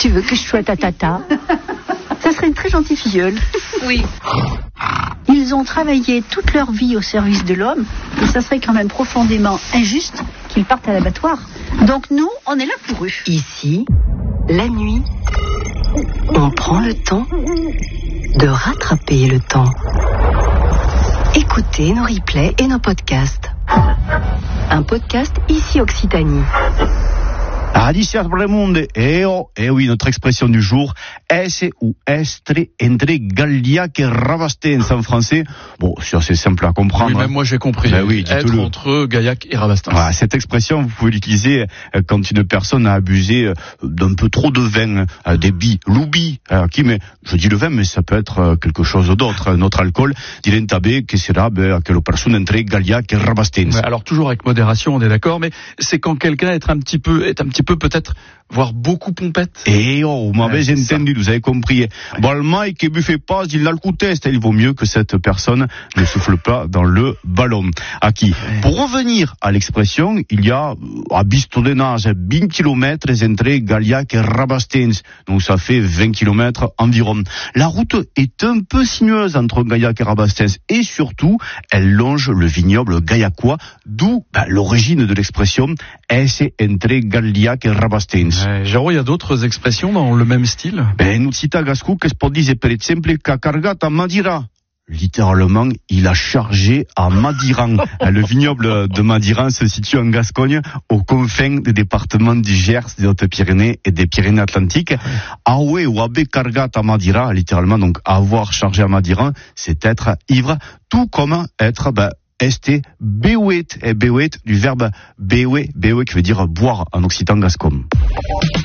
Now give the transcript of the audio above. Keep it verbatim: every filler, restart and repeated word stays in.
Tu veux que je sois ta tata? Ça serait une très gentille filleule. Oui. Ils ont travaillé toute leur vie au service de l'homme, et ça serait quand même profondément injuste qu'ils partent à l'abattoir. Donc nous, on est là pour eux. Ici, la nuit, on prend le temps de rattraper le temps. Écoutez nos replays et nos podcasts. Un podcast Ici Occitanie. Alicia Bremonde, eh oh, eh oui, notre expression du jour, es ou estre entre Gaillac et Rabastens en français. Bon, c'est assez simple à comprendre. Oui, même moi j'ai compris. Ben oui, être entre Gaillac et Rabastens. Voilà, cette expression, vous pouvez l'utiliser quand une personne a abusé d'un peu trop de vin, des billes, l'oubi, qui met, je dis le vin, mais ça peut être quelque chose d'autre, notre alcool, dilentabé, que sera, ben, que la personne entre Gaillac et Rabastens. Ouais, alors toujours avec modération, on est d'accord, mais c'est quand quelqu'un est un petit peu, est un petit peu peut-être, voire beaucoup pompette. Eh oh, vous m'avez ouais, entendu, vous avez compris. Bon, le mec qui buffait pas, il a le coup test. Il vaut mieux que cette personne ne souffle pas dans le ballon. À qui? Ouais. Pour revenir à l'expression, il y a, à Bistondenage, vingt kilomètres entre Gaillac et Rabastens. Donc ça fait vingt kilomètres environ. La route est un peu sinueuse entre Gaillac et Rabastens. Et surtout, elle longe le vignoble gaillacois, d'où bah, l'origine de l'expression es entre Gaillac et Rabastens. Ouais, Jérôme, il y a d'autres expressions dans le même style? Ben, nous cita gascou que se peut dire, per exemple, qu'a cargat à Madira. Littéralement, il a chargé à Madiran. Le vignoble de Madiran se situe en Gascogne, aux confins des départements du Gers, des Hautes-Pyrénées et des Pyrénées-Atlantiques. Aoué ou abé cargat à Madira, littéralement, donc avoir chargé à Madiran, c'est être ivre, tout comme être, ben, Este béouet, et béouet du verbe béouet, béouet qui veut dire boire en occitan gascon.